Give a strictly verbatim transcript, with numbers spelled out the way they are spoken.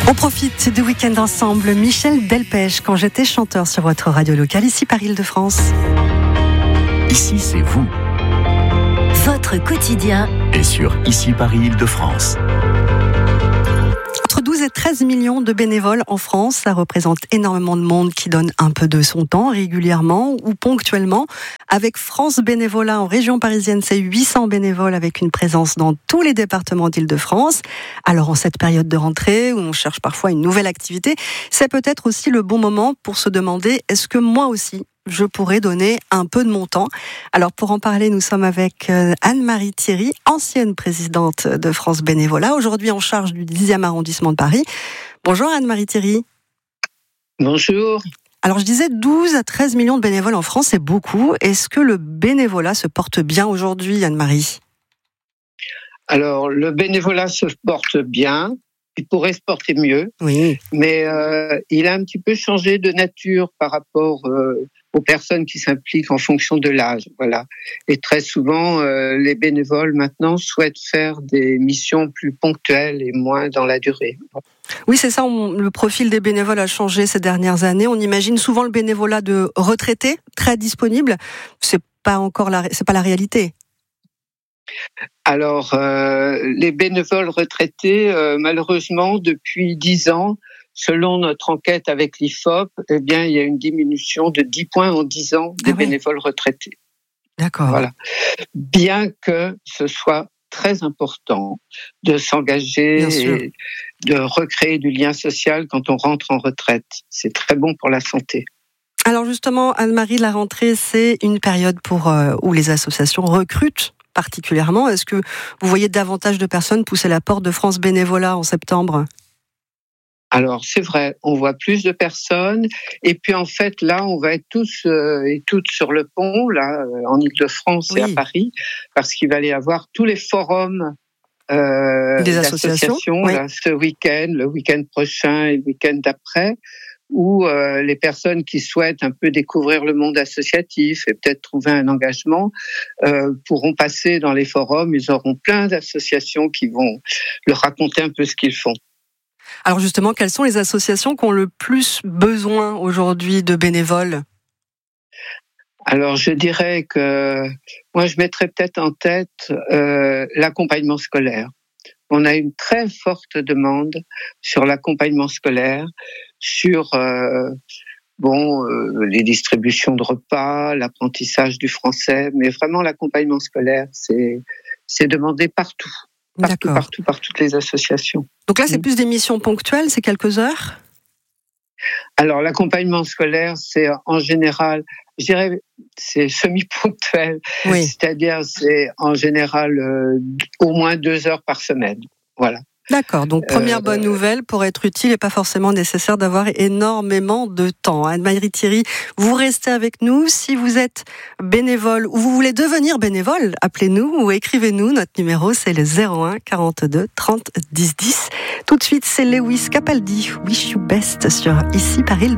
On profite du week-end ensemble. Michel Delpech, quand j'étais chanteur sur votre radio locale, ici par Île-de-France. Ici, c'est vous. Votre quotidien Et sur Ici Paris Île-de-France. Entre douze et treize millions de bénévoles en France, ça représente énormément de monde qui donne un peu de son temps régulièrement ou ponctuellement. Avec France Bénévolat en région parisienne, c'est huit cents bénévoles avec une présence dans tous les départements d'Île-de-France. Alors en cette période de rentrée où on cherche parfois une nouvelle activité, c'est peut-être aussi le bon moment pour se demander est-ce que moi aussi je pourrais donner un peu de mon temps. Alors pour en parler, nous sommes avec Anne-Marie Thierry, ancienne présidente de France Bénévolat, aujourd'hui en charge du dixième arrondissement de Paris. Bonjour Anne-Marie Thierry. Bonjour. Alors je disais douze à treize millions de bénévoles en France, c'est beaucoup. Est-ce que le bénévolat se porte bien aujourd'hui, Anne-Marie ? Alors le bénévolat se porte bien. Il pourrait se porter mieux, oui. mais euh, il a un petit peu changé de nature par rapport euh, aux personnes qui s'impliquent en fonction de l'âge. Voilà. Et très souvent, euh, les bénévoles maintenant souhaitent faire des missions plus ponctuelles et moins dans la durée. Oui, c'est ça. On, le profil des bénévoles a changé ces dernières années. On imagine souvent le bénévolat de retraités, très disponible. C'est pas encore la, c'est pas la réalité. Alors, euh, les bénévoles retraités, euh, malheureusement, depuis dix ans, selon notre enquête avec l'I F O P, eh bien, il y a une diminution de dix points en dix ans des ah oui. bénévoles retraités. D'accord. Voilà. Bien que ce soit très important de s'engager et de recréer du lien social quand on rentre en retraite. C'est très bon pour la santé. Alors justement, Anne-Marie, la rentrée, c'est une période pour euh, où les associations recrutent particulièrement. Est-ce que vous voyez davantage de personnes pousser la porte de France Bénévolat en septembre ? Alors, c'est vrai, on voit plus de personnes. Et puis, en fait, là, on va être tous euh, et toutes sur le pont, là, en Île-de-France oui. et à Paris, parce qu'il va y avoir tous les forums euh, des associations oui. là, ce week-end, le week-end prochain et le week-end d'après, où euh, les personnes qui souhaitent un peu découvrir le monde associatif et peut-être trouver un engagement euh, pourront passer dans les forums. Ils auront plein d'associations qui vont leur raconter un peu ce qu'ils font. Alors justement, quelles sont les associations qui ont le plus besoin aujourd'hui de bénévoles ? Alors je dirais que moi je mettrais peut-être en tête euh, l'accompagnement scolaire. On a une très forte demande sur l'accompagnement scolaire, sur euh, bon euh, les distributions de repas, l'apprentissage du français, mais vraiment l'accompagnement scolaire, c'est c'est demandé partout, partout, D'accord. partout, par toutes les associations. Donc là, c'est plus des missions ponctuelles, c'est quelques heures ? Alors l'accompagnement scolaire, c'est en général, je dirais, c'est semi-ponctuel, oui. c'est-à-dire c'est en général euh, au moins deux heures par semaine. Voilà. D'accord, donc première euh, bonne nouvelle, pour être utile et pas forcément nécessaire d'avoir énormément de temps. Anne-Marie Thierry, vous restez avec nous. Si vous êtes bénévole ou vous voulez devenir bénévole, appelez-nous ou écrivez-nous. Notre numéro, c'est le zéro un quarante-deux trente dix dix. Tout de suite, c'est Lewis Capaldi, Wish You Best sur Ici Paris Île-de-France.